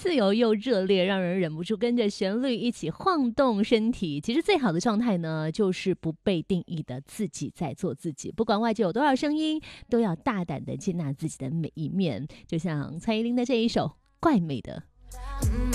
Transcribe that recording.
自由又热烈，让人忍不住跟着旋律一起晃动身体。其实最好的状态呢，就是不被定义的自己在做自己，不管外界有多少声音，都要大胆的接纳自己的每一面。就像蔡依林的这一首《怪美的》。